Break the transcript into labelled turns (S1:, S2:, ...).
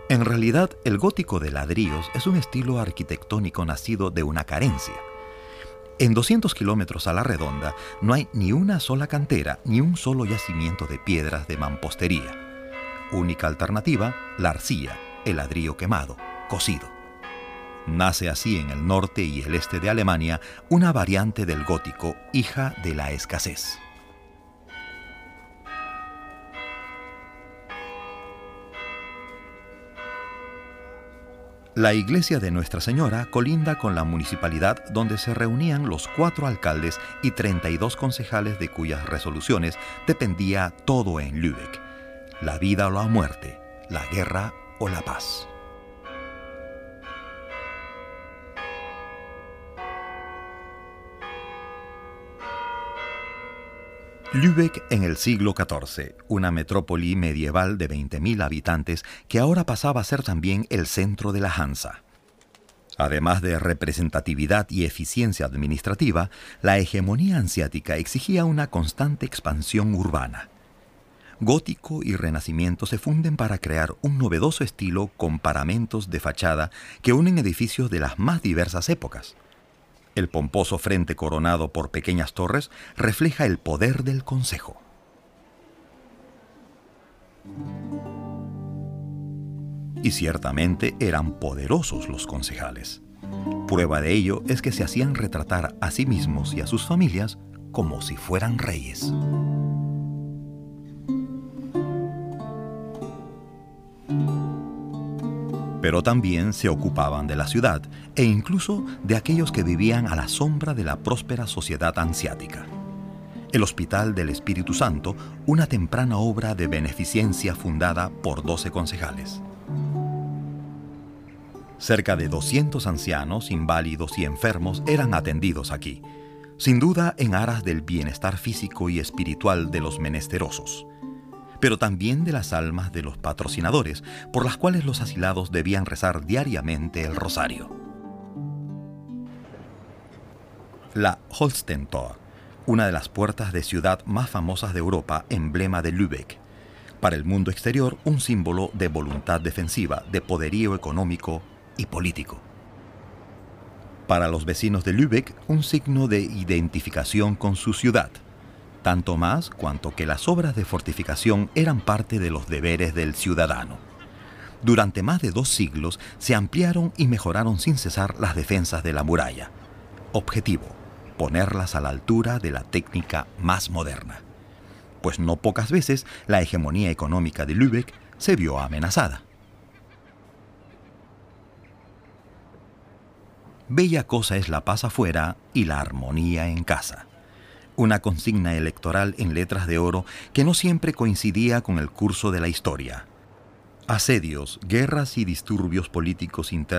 S1: En realidad, el gótico de ladrillos es un estilo arquitectónico nacido de una carencia. En 200 kilómetros a la redonda no hay ni una sola cantera ni un solo yacimiento de piedras de mampostería. Única alternativa, la arcilla, el ladrillo quemado, cocido. Nace así en el norte y el este de Alemania una variante del gótico, hija de la escasez. La iglesia de Nuestra Señora colinda con la municipalidad donde se reunían los 4 alcaldes y 32 concejales de cuyas resoluciones dependía todo en Lübeck: la vida o la muerte, la guerra o la paz. Lübeck en el siglo XIV, una metrópoli medieval de 20.000 habitantes que ahora pasaba a ser también el centro de la Hansa. Además de representatividad y eficiencia administrativa, la hegemonía hanseática exigía una constante expansión urbana. Gótico y Renacimiento se funden para crear un novedoso estilo con paramentos de fachada que unen edificios de las más diversas épocas. El pomposo frente coronado por pequeñas torres refleja el poder del concejo. Y ciertamente eran poderosos los concejales. Prueba de ello es que se hacían retratar a sí mismos y a sus familias como si fueran reyes. Pero también se ocupaban de la ciudad e incluso de aquellos que vivían a la sombra de la próspera sociedad hanseática. El Hospital del Espíritu Santo, una temprana obra de beneficencia fundada por 12 concejales. Cerca de 200 ancianos, inválidos y enfermos eran atendidos aquí, sin duda en aras del bienestar físico y espiritual de los menesterosos, pero también de las almas de los patrocinadores, por las cuales los asilados debían rezar diariamente el rosario. La Holstentor, una de las puertas de ciudad más famosas de Europa, emblema de Lübeck. Para el mundo exterior, un símbolo de voluntad defensiva, de poderío económico y político. Para los vecinos de Lübeck, un signo de identificación con su ciudad, tanto más cuanto que las obras de fortificación eran parte de los deberes del ciudadano. Durante más de 2 siglos se ampliaron y mejoraron sin cesar las defensas de la muralla. Objetivo: ponerlas a la altura de la técnica más moderna. Pues no pocas veces la hegemonía económica de Lübeck se vio amenazada. Bella cosa es la paz afuera y la armonía en casa. Una consigna electoral en letras de oro que no siempre coincidía con el curso de la historia. Asedios, guerras y disturbios políticos internos